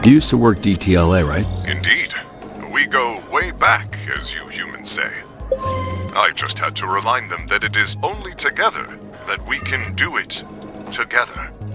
You used to work DTLA, right? Indeed. We go way back, as you humans say. I just had to remind them that it is only together that we can do it together.